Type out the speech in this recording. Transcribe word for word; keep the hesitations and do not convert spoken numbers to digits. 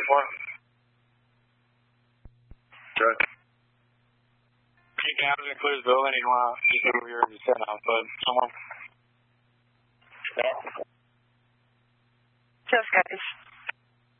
for? Truck. You can have it include his building. You want to just over here and just set out, but someone. Just guys.